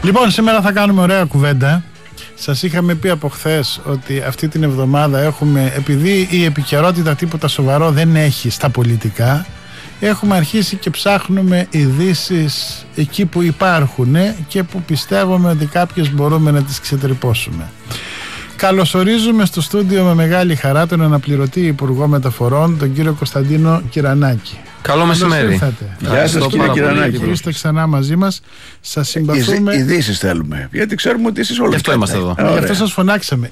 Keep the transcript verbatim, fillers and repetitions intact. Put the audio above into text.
Λοιπόν, σήμερα θα κάνουμε ωραία κουβέντα. Σας είχαμε πει από χθες ότι αυτή την εβδομάδα έχουμε, επειδή η επικαιρότητα τίποτα σοβαρό δεν έχει στα πολιτικά, έχουμε αρχίσει και ψάχνουμε ειδήσεις εκεί που υπάρχουν και που πιστεύουμε ότι κάποιες μπορούμε να τις ξετρυπώσουμε. Καλωσορίζουμε στο στούντιο με μεγάλη χαρά τον αναπληρωτή Υπουργό Μεταφορών, τον κύριο Κωνσταντίνο Κυρανάκη. Καλό μεσημέρι. Γεια σας κύριε Κυρανάκη. Είστε ξανά μαζί μας. Σας συμπαθούμε. Ειδήσεις θέλουμε. Γιατί ξέρουμε ότι εσείς όλοι γι' αυτό είμαστε εδώ. Γι' αυτό σας φωνάξαμε.